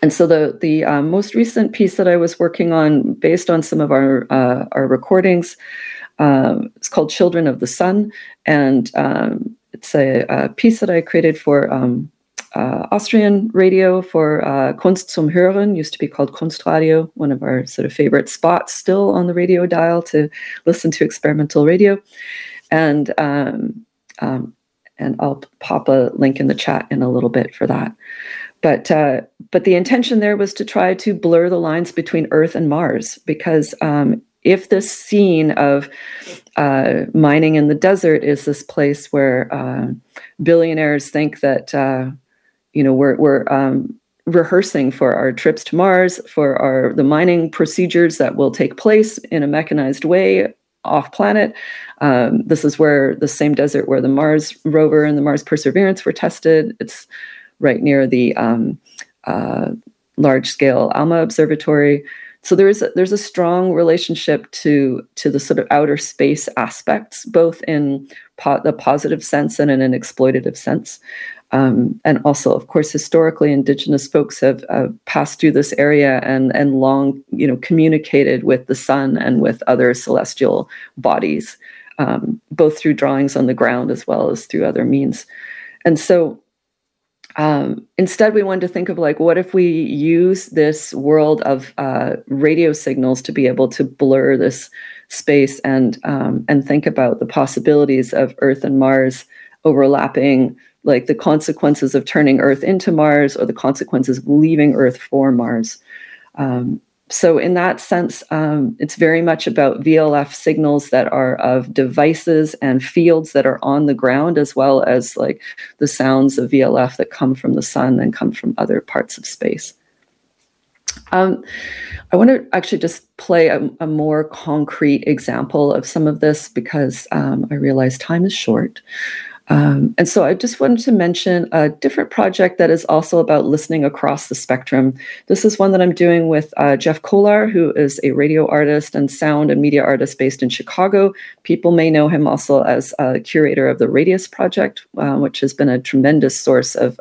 And so the most recent piece that I was working on, based on some of our recordings, it's called "Children of the Sun," and it's a piece that I created for Austrian radio, for Kunst zum Hören, used to be called Kunstradio, one of our sort of favorite spots still on the radio dial to listen to experimental radio, and I'll pop a link in the chat in a little bit for that. But the intention there was to try to blur the lines between Earth and Mars, because if this scene of mining in the desert is this place where billionaires think that we're rehearsing for our trips to Mars, for the mining procedures that will take place in a mechanized way off planet. This is where the same desert where the Mars rover and the Mars Perseverance were tested. It's right near the large-scale ALMA observatory. So there's a strong relationship to the sort of outer space aspects, both in the positive sense and in an exploitative sense. And also, of course, historically, Indigenous folks have passed through this area and long, communicated with the sun and with other celestial bodies, both through drawings on the ground as well as through other means. And so instead, we wanted to think of what if we use this world of radio signals to be able to blur this space and think about the possibilities of Earth and Mars overlapping, like the consequences of turning Earth into Mars or the consequences of leaving Earth for Mars. So in that sense, it's very much about VLF signals that are of devices and fields that are on the ground, as well as the sounds of VLF that come from the sun and come from other parts of space. I want to actually just play a more concrete example of some of this, because I realize time is short. And so I just wanted to mention a different project that is also about listening across the spectrum. This is one that I'm doing with Jeff Kolar, who is a radio artist and sound and media artist based in Chicago. People may know him also as a curator of the Radius Project, which has been a tremendous source of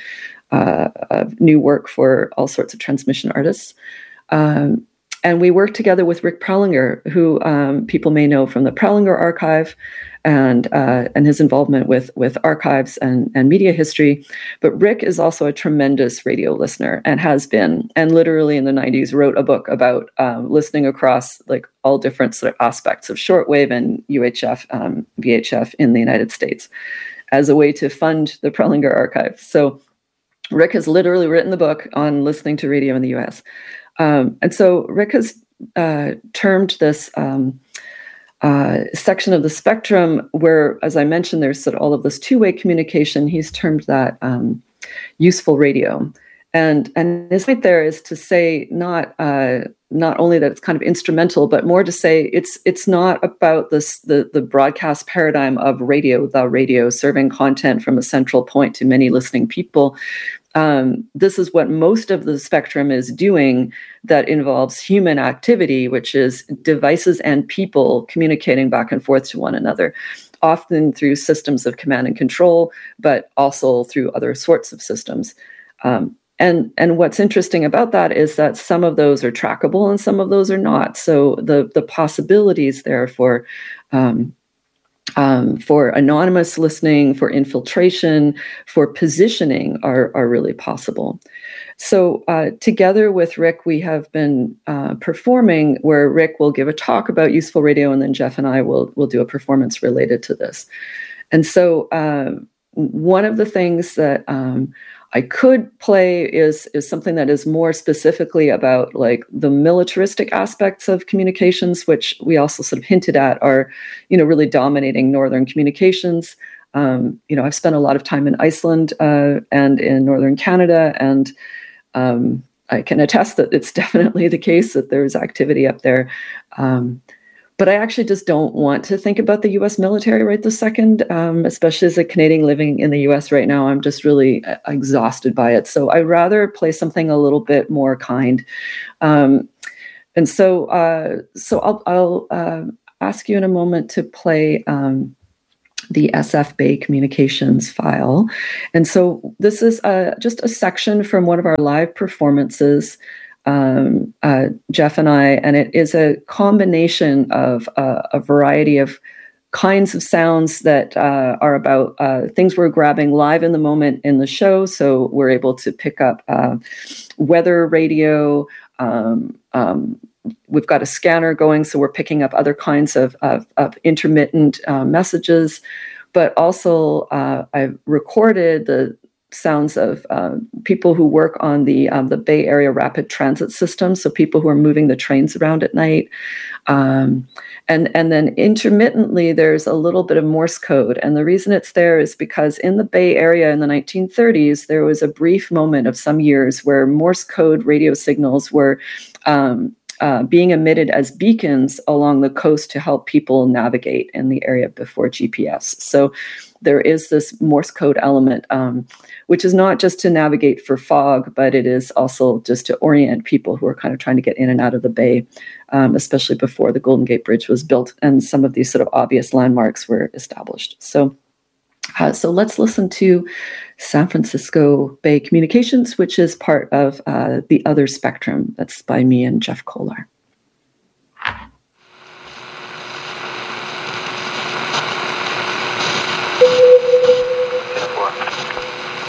new work for all sorts of transmission artists. And we work together with Rick Prelinger, who people may know from the Prelinger Archive, and his involvement with archives and media history. But Rick is also a tremendous radio listener, and has been, and literally in the 90s wrote a book about listening across all different sort of aspects of shortwave and UHF, VHF in the United States as a way to fund the Prelinger Archive. So Rick has literally written the book on listening to radio in the US. And so Rick has termed this section of the spectrum where, as I mentioned, there's sort of all of this two-way communication. He's termed that useful radio. And his point there is to say not only that it's kind of instrumental, but more to say it's not about the broadcast paradigm of radio, the radio serving content from a central point to many listening people. This is what most of the spectrum is doing that involves human activity, which is devices and people communicating back and forth to one another, often through systems of command and control, but also through other sorts of systems. And what's interesting about that is that some of those are trackable and some of those are not. So the possibilities there for anonymous listening, for infiltration, for positioning are really possible. So together with Rick, we have been performing where Rick will give a talk about useful radio, and then Jeff and I will do a performance related to this. And so one of the things that I could play is something that is more specifically about the militaristic aspects of communications, which we also sort of hinted at are, really dominating Northern communications. I've spent a lot of time in Iceland and in Northern Canada, and I can attest that it's definitely the case that there's activity up there. But I actually just don't want to think about the U.S. military right this second, especially as a Canadian living in the U.S. right now. I'm just really exhausted by it. So I'd rather play something a little bit more kind. And so I'll ask you in a moment to play the SF Bay Communications file. And so this is just a section from one of our live performances, Jeff and I, and it is a combination of a variety of kinds of sounds that are about things we're grabbing live in the moment in the show. So we're able to pick up weather radio. We've got a scanner going, so we're picking up other kinds of intermittent messages. But also, I've recorded the sounds of people who work on the Bay Area rapid transit system, so people who are moving the trains around at night. And then intermittently, there's a little bit of Morse code. And the reason it's there is because in the Bay Area in the 1930s, there was a brief moment of some years where Morse code radio signals were being emitted as beacons along the coast to help people navigate in the area before GPS. So there is this Morse code element, which is not just to navigate for fog, but it is also just to orient people who are kind of trying to get in and out of the bay, especially before the Golden Gate Bridge was built and some of these sort of obvious landmarks were established. So let's listen to San Francisco Bay Communications, which is part of the Other Spectrum. That's by me and Jeff Kolar.